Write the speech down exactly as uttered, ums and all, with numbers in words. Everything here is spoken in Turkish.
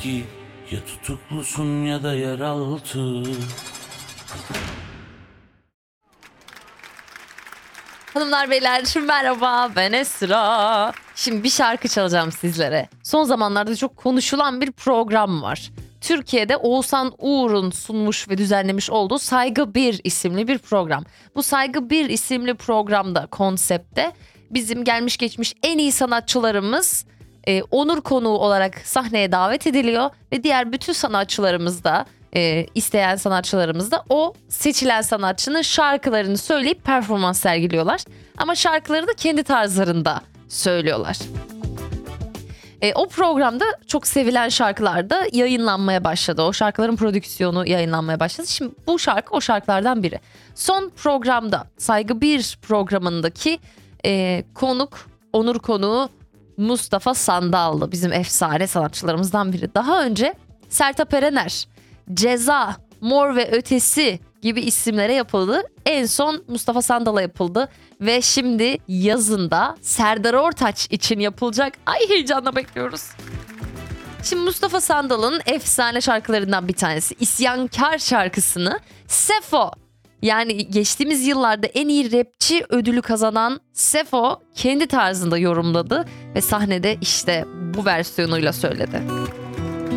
ki ya tutuklusun ya da yeraltı. Hanımlar beyler merhaba, ben Esra. Şimdi bir şarkı çalacağım sizlere. Son zamanlarda çok konuşulan bir program var. Türkiye'de Oğuzhan Uğur'un sunmuş ve düzenlemiş olduğu Saygı bir isimli bir program. Bu Saygı bir isimli programda, konsepte bizim gelmiş geçmiş en iyi sanatçılarımız e, onur konuğu olarak sahneye davet ediliyor. Ve diğer bütün sanatçılarımız da e, isteyen sanatçılarımız da o seçilen sanatçının şarkılarını söyleyip performans sergiliyorlar. Ama şarkıları da kendi tarzlarında söylüyorlar. E, o programda çok sevilen şarkılar da yayınlanmaya başladı. O şarkıların prodüksiyonu yayınlanmaya başladı. Şimdi bu şarkı o şarkılardan biri. Son programda Saygı bir programındaki e, konuk, onur konuğu Mustafa Sandallı. Bizim efsane sanatçılarımızdan biri. Daha önce Sertab Erener, Ceza, Mor ve Ötesi gibi isimlere yapıldı. En son Mustafa Sandal'a yapıldı. Ve şimdi yazında Serdar Ortaç için yapılacak. Ay heyecanla bekliyoruz. Şimdi Mustafa Sandal'ın efsane şarkılarından bir tanesi İsyankar şarkısını Sefo, yani geçtiğimiz yıllarda en iyi rapçi ödülü kazanan Sefo kendi tarzında yorumladı ve sahnede işte bu versiyonuyla söyledi.